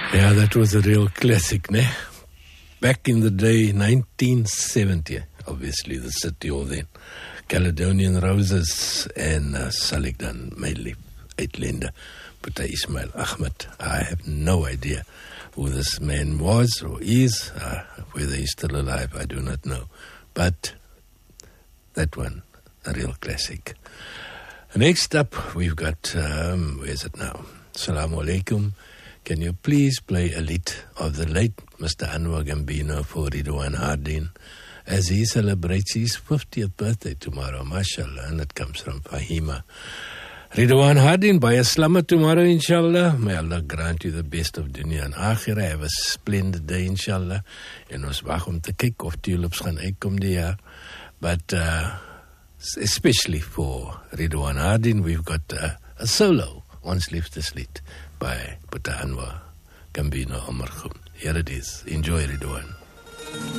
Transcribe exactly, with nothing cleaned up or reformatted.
Yeah, that was a real classic, ne? Back in the day, nineteen seventy, obviously, the city of then. Caledonian Roses and uh, Saligdan, mainly, Uitlinde, Boeta Ismail Ahmed. I have no idea who this man was or is, uh, whether he's still alive, I do not know. But that one, a real classic. Next up, we've got, um, where's it now? Assalamu alaikum. Can you please play a lied of the late Mister Anwar Gambino for Ridwan Hardin as he celebrates his fiftieth birthday tomorrow, mashallah, and it comes from Fahima. Ridwan Hardin, by a slammer tomorrow, inshallah. May Allah grant you the best of dunya and akhirah. Have a splendid day, inshallah. En ons wag om te kyk of tulips gaan uitkom die jaar. But uh, especially for Ridwan Hardin, we've got uh, a solo, Ons Liefdeslied, by Boeta Anwar Gambino Omar Khum. Here it is. Enjoy, Ridwan.